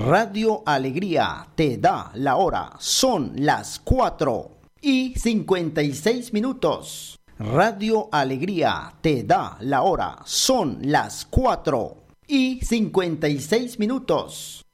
Radio Alegría te da la hora. Son las 4:56. Radio Alegría te da la hora. Son las 4:56.